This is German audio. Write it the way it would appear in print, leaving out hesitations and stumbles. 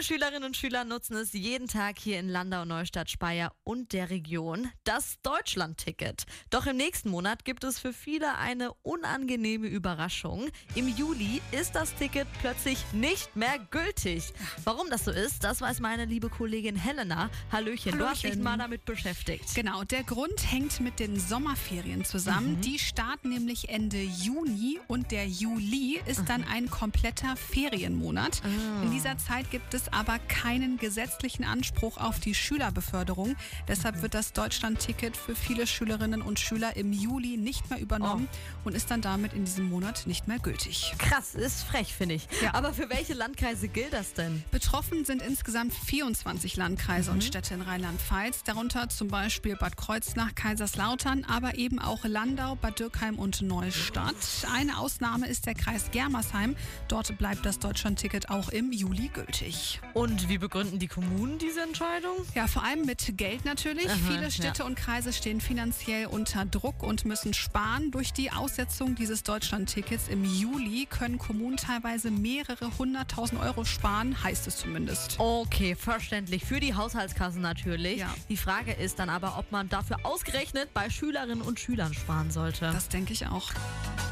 Viele Schülerinnen und Schüler nutzen es jeden Tag hier in Landau, Neustadt, Speyer und der Region, das Deutschland-Ticket. Doch im nächsten Monat gibt es für viele eine unangenehme Überraschung. Im Juli ist das Ticket plötzlich nicht mehr gültig. Warum das so ist, das weiß meine liebe Kollegin Helena. Hallöchen, du hast dich mal damit beschäftigt. Genau, der Grund hängt mit den Sommerferien zusammen. Die starten nämlich Ende Juni und der Juli ist dann ein kompletter Ferienmonat. In dieser Zeit gibt es aber keinen gesetzlichen Anspruch auf die Schülerbeförderung. Deshalb wird das Deutschland-Ticket für viele Schülerinnen und Schüler im Juli nicht mehr übernommen und ist dann damit in diesem Monat nicht mehr gültig. Krass, ist frech, finde ich. Ja. Aber für welche Landkreise gilt das denn? Betroffen sind insgesamt 24 Landkreise und Städte in Rheinland-Pfalz, darunter zum Beispiel Bad Kreuznach, Kaiserslautern, aber eben auch Landau, Bad Dürkheim und Neustadt. Eine Ausnahme ist der Kreis Germersheim. Dort bleibt das Deutschland-Ticket auch im Juli gültig. Und wie begründen die Kommunen diese Entscheidung? Ja, vor allem mit Geld natürlich. Viele Städte und Kreise stehen finanziell unter Druck und müssen sparen. Durch die Aussetzung dieses Deutschland-Tickets im Juli können Kommunen teilweise mehrere 100.000 Euro sparen, heißt es zumindest. Okay, verständlich. Für die Haushaltskassen natürlich. Ja. Die Frage ist dann aber, ob man dafür ausgerechnet bei Schülerinnen und Schülern sparen sollte. Das denke ich auch.